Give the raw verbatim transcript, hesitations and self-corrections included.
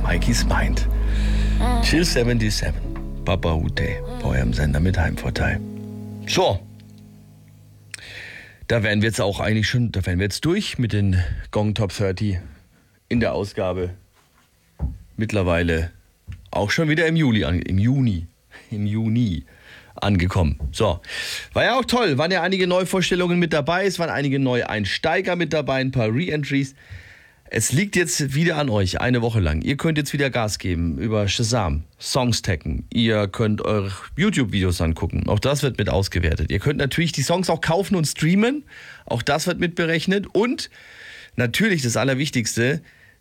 Mikey's Mind. Chill siebenundsiebzig. Papa Ute bei eurem Sender mit Heimvorteil. So. Da wären wir jetzt auch eigentlich schon, da wären wir jetzt durch mit den Gong Top dreißig in der Ausgabe. Mittlerweile auch schon wieder im Juli, im Juni, im Juni angekommen. So, war ja auch toll, waren ja einige Neuvorstellungen mit dabei, es waren einige Neueinsteiger mit dabei, ein paar Re-Entries. Es liegt jetzt wieder an euch, eine Woche lang. Ihr könnt jetzt wieder Gas geben über Shazam, Songs taggen. Ihr könnt eure YouTube-Videos angucken. Auch das wird mit ausgewertet. Ihr könnt natürlich die Songs auch kaufen und streamen. Auch das wird mit berechnet. Und natürlich das Allerwichtigste,